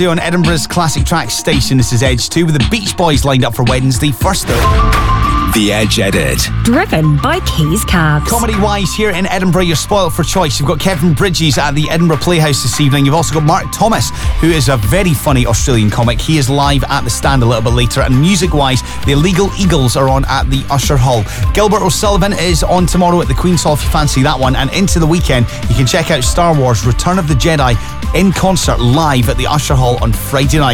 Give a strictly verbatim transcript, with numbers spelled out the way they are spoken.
On Edinburgh's classic track station, this is Edge two with the Beach Boys lined up for Wednesday. First though, The Edge Edit, driven by Keys Cabs. Comedy-wise here in Edinburgh, you're spoiled for choice. You've got Kevin Bridges at the Edinburgh Playhouse this evening. You've also got Mark Thomas, who is a very funny Australian comic. He is live at the Stand a little bit later. And music-wise, the Illegal Eagles are on at the Usher Hall. Gilbert O'Sullivan is on tomorrow at the Queen's Hall if you fancy that one. And into the weekend, you can check out Star Wars Return of the Jedi in concert live at the Usher Hall on Friday night.